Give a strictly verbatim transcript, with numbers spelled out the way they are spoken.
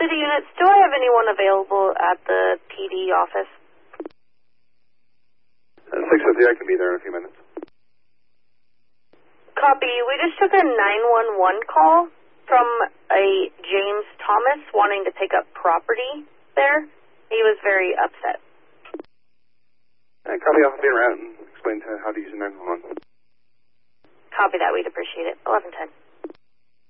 City units, do I have anyone available at the P D office? Uh, six fifty, I can be there in a few minutes. Copy. We just took a nine one one call from a James Thomas wanting to pick up property there. He was very upset. Uh, copy, I'll be around and explain to how to use a nine one one. Copy that. We'd appreciate it. eleven ten.